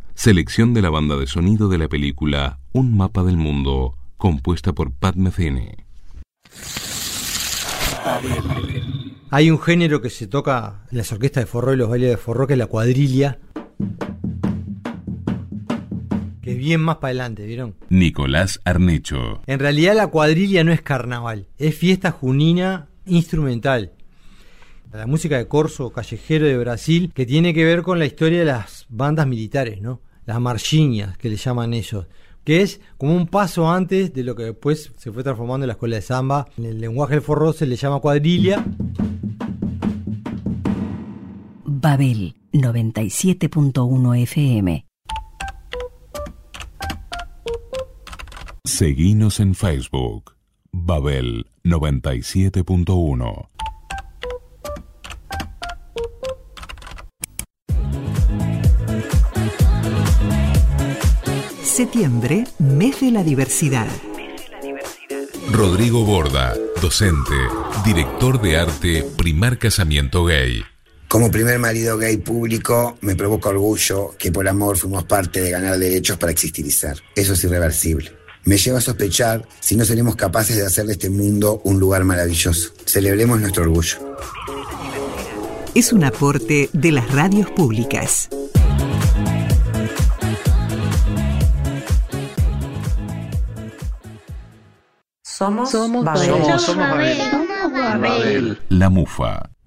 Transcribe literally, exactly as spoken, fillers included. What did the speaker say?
selección de la banda de sonido de la película Un mapa del mundo, compuesta por Pat Metheny. Hay un género que se toca en las orquestas de forró y los bailes de forró, que es la cuadrilla, que es bien más para adelante, ¿vieron? Nicolás Arnecho. En realidad la cuadrilla no es carnaval, es fiesta junina instrumental. La música de corso callejero de Brasil, que tiene que ver con la historia de las bandas militares, ¿no? Las marchinhas, que le llaman ellos, que es como un paso antes de lo que después se fue transformando en la escuela de samba. En el lenguaje del forró se le llama cuadrilla. Babel noventa y siete punto uno F M. Seguinos en Facebook, Babel noventa y siete punto uno. Septiembre, mes de la diversidad. Rodrigo Borda, docente, director de arte Primar Casamiento Gay. Como primer marido gay público, me provoca orgullo que por amor fuimos parte de ganar derechos para existir y ser. Eso es irreversible. Me lleva a sospechar si no seremos capaces de hacer de este mundo un lugar maravilloso. Celebremos nuestro orgullo. Es un aporte de las radios públicas. Somos, somos Babel. Somos Babel. La Mufa.